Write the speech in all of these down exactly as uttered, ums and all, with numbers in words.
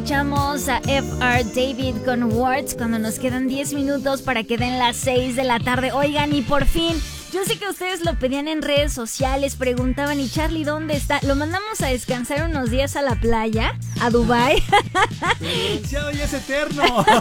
escuchamos a F R David con Words cuando nos quedan diez minutos para que den las seis de la tarde. Oigan, y por fin, yo sé que ustedes lo pedían en redes sociales, preguntaban, ¿y Charlie dónde está? Lo mandamos a descansar unos días a la playa, a Dubái. ¡Ya hoy es eterno!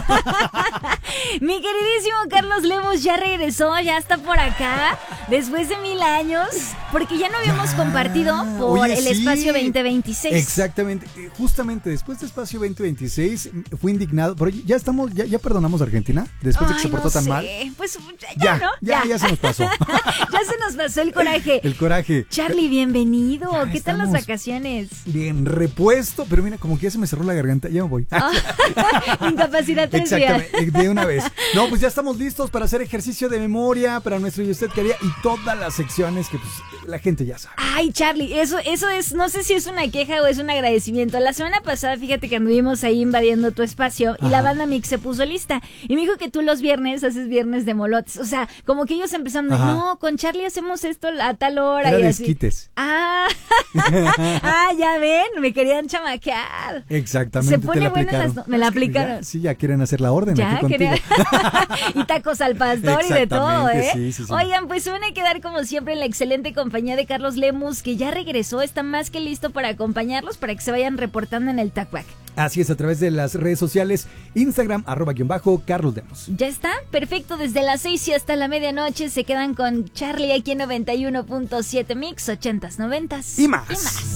Mi queridísimo Carlos Lemus ya regresó, ya está por acá, después de mil años, porque ya no habíamos ya, compartido por oye, el sí, Espacio veinte veintiséis. Exactamente, justamente después de Espacio veinte veintiséis fui indignado, pero ya estamos, ya, ya perdonamos a Argentina, después Ay, de que se portó no tan sé. mal. Pues ya, ya, ¿no? Ya, ya, ya se nos pasó. Ya se nos pasó el coraje. El coraje. Charlie, bienvenido. Ya ¿Qué tal las vacaciones? Bien, repuesto, pero mira, como que ya se me cerró la garganta, ya me voy. Oh, incapacidad tres Exactamente, días. De una vez. No, pues ya estamos listos para hacer ejercicio de memoria para nuestro Y Usted Quería y todas las secciones que pues la gente ya sabe. Ay, Charlie, eso, eso es, no sé si es una queja o es un agradecimiento. La semana pasada, fíjate que anduvimos ahí invadiendo tu espacio. Ajá. Y la banda Mix se puso lista. Y me dijo que tú los viernes haces viernes de molotes. O sea, como que ellos empezaron, Ajá. no, con Charlie hacemos esto a tal hora. Era y desquites. Así. Ah, ah, ya ven, me querían chamaquear. Exactamente. Se pone buena las, me la aplicaron. Ya, sí, ya quieren hacer la orden ya, aquí contigo. Y tacos al pastor y de todo, ¿eh? Sí, sí, sí. Oigan, pues se van a quedar como siempre en la excelente compañía de Carlos Lemus, que ya regresó, está más que listo para acompañarlos, para que se vayan reportando en el Tacuac. Así es, a través de las redes sociales, Instagram, arroba guión bajo, Carlos Lemus. Ya está, perfecto, desde las seis y hasta la medianoche se quedan con Charlie aquí en noventa y uno punto siete Mix, ochentas, noventas. Y más. Y más.